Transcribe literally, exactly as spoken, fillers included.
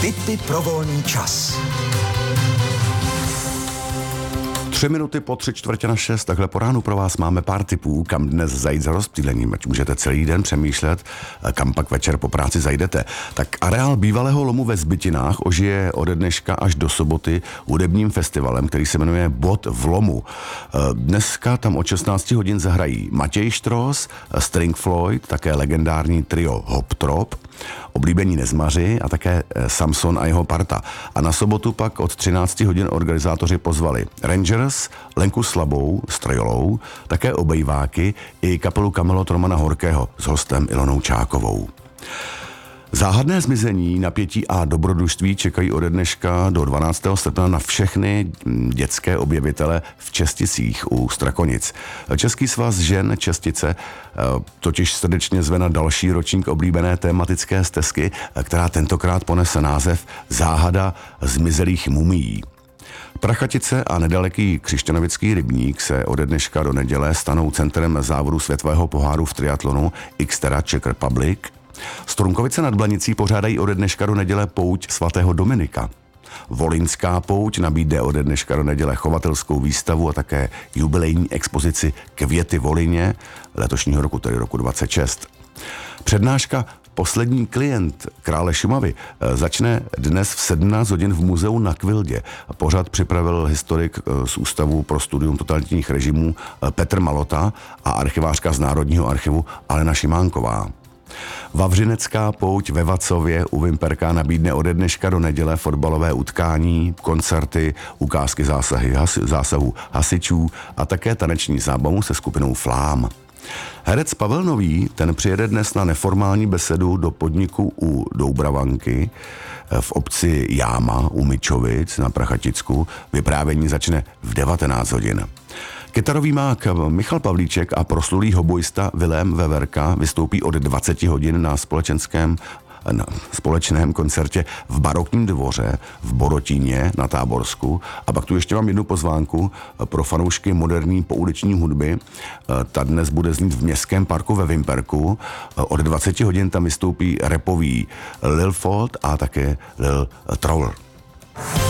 Tipy pro volný čas. Tři minuty po tři čtvrtě na šest, takhle po ránu pro vás máme pár tipů, kam dnes zajít za rozptýlením, ať můžete celý den přemýšlet, kam pak večer po práci zajdete. Tak areál bývalého lomu ve Zbytinách ožije ode dneška až do soboty hudebním festivalem, který se jmenuje Bod v lomu. Dneska tam od šestnáct hodin zahrají Matěj Štros, String Floyd, také legendární trio Hop Trop, oblíbení Nezmaři a také Samson a jeho parta. A na sobotu pak od třináct hodin organizátoři pozvali Rangers, Lenku Slabou s Trojolou, také Obejváky i kapelu Kamelot Romana Horkého s hostem Ilonou Čákovou. Záhadné zmizení, napětí a dobrodružství čekají ode dneška do dvanáctého srpna na všechny dětské objevitele v Česticích u Strakonic. Český svaz žen Čestice totiž srdečně zve na další ročník oblíbené tematické stezky, která tentokrát ponese název Záhada zmizelých mumií. Prachatice a nedaleký Křišťanovický rybník se ode dneška do neděle stanou centrem závodu světového poháru v triatlonu Xterra Czech Republic. Strunkovice nad Blanicí pořádají ode dneška do neděle pouť svatého Dominika. Volinská pouť nabídne ode dneška do neděle chovatelskou výstavu a také jubilejní expozici Květy Volině letošního roku, tedy roku dvacet šest. Přednáška Poslední klient Krále Šumavy začne dnes v sedmnáct hodin v muzeu na Kvildě. Pořad připravil historik z Ústavu pro studium totalitních režimů Petr Malota a archivářka z Národního archivu Alena Šimánková. Vavřinecká pouť ve Vacově u Vimperka nabídne ode dneška do neděle fotbalové utkání, koncerty, ukázky zásahy, has, zásahů hasičů a také taneční zábavu se skupinou Flám. Herec Pavel Nový, ten přijede dnes na neformální besedu do podniku u Doubravanky v obci Jáma u Mičovic na Prachaticku. Vyprávění začne v devatenáct hodin. Kytarový mák Michal Pavlíček a proslulý hobojista Vilém Veverka vystoupí od dvacet hodin na společenském na společném koncertě v Barokním dvoře v Borotíně na Táborsku. A pak tu ještě mám jednu pozvánku pro fanoušky moderní pouliční hudby. Ta dnes bude znít v Městském parku ve Vimperku. Od dvacet hodin tam vystoupí rapový Lil Fold a také Lil Troll.